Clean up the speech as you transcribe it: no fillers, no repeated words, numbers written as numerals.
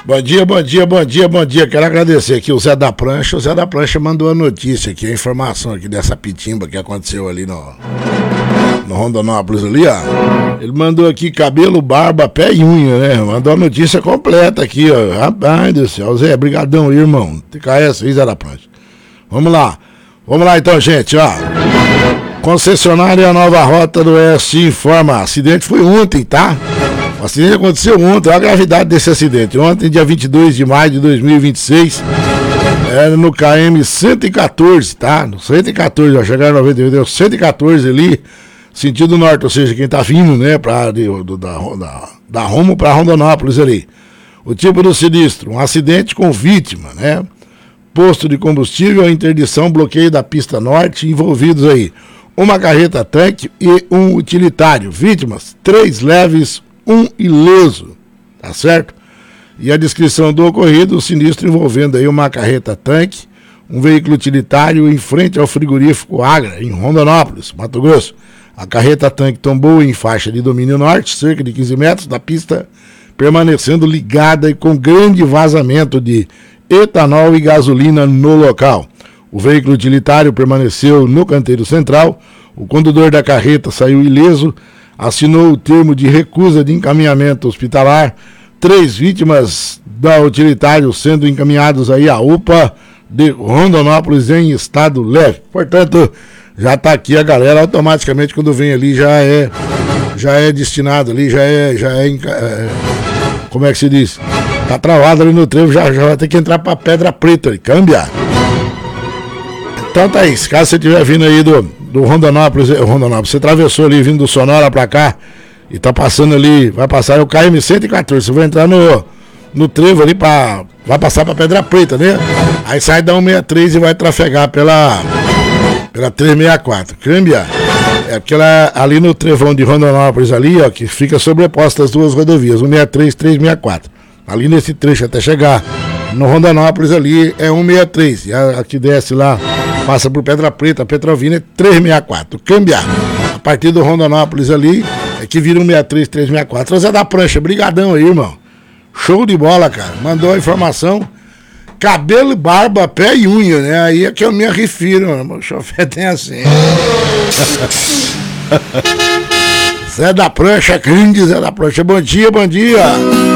Bom dia, bom dia, bom dia, bom dia. Quero agradecer aqui o Zé da Prancha. O Zé da Prancha mandou a notícia aqui, a informação aqui dessa pitimba que aconteceu ali no Rondonópolis ali, ó. Ele mandou aqui cabelo, barba, pé e unha, né? Mandou a notícia completa aqui, ó. Rapaz do céu, Zé, brigadão aí, irmão. TKS aí, Zé da Prancha. Vamos lá então, gente, ó. Concessionária Nova Rota do Oeste informa, acidente foi ontem, tá? O acidente aconteceu ontem, olha a gravidade desse acidente. Ontem, dia 22 de maio de 2026, era no KM 114, tá? No 114, ó, chegaram no 98, deu 114 ali, sentido norte, ou seja, quem tá vindo, né, da rumo pra Rondonópolis ali. O tipo do sinistro, um acidente com vítima, né? Posto de combustível, interdição, bloqueio da pista norte, envolvidos aí uma carreta tanque e um utilitário. Vítimas, 3 leves, 1 ileso, tá certo? E a descrição do ocorrido, o sinistro envolvendo aí uma carreta tanque, um veículo utilitário em frente ao frigorífico Agra, em Rondonópolis, Mato Grosso. A carreta tanque tombou em faixa de domínio norte, cerca de 15 metros da pista, permanecendo ligada e com grande vazamento de etanol e gasolina no local. O veículo utilitário permaneceu no canteiro central, o condutor da carreta saiu ileso, assinou o termo de recusa de encaminhamento hospitalar, 3 vítimas da utilitário sendo encaminhados aí à UPA de Rondonópolis em estado leve. Portanto, já está aqui a galera, automaticamente quando vem ali já é destinado ali, como é que se diz? Tá travado ali no trevo, já vai ter que entrar pra Pedra Preta ali, câmbia. Então tá isso, caso você estiver vindo aí do Rondonópolis, você atravessou ali vindo do Sonora pra cá e tá passando ali, vai passar o KM 114, você vai entrar no trevo ali vai passar pra Pedra Preta, né? Aí sai da 163 e vai trafegar pela 364, câmbia. É porque ela ali no trevão de Rondonópolis ali, ó, que fica sobreposta as duas rodovias, 163 e 364. Ali nesse trecho até chegar no Rondonópolis ali é 163. E a que desce lá, passa por Pedra Preta, Petrovina é 364. Cambiar. A partir do Rondonópolis ali é que vira 163, 364. Zé da Prancha, brigadão aí, irmão. Show de bola, cara. Mandou a informação. Cabelo, barba, pé e unha, né? Aí é que eu me refiro, mano. O chofer tem assim. Zé da Prancha, grande Zé da Prancha. Bom dia, bom dia.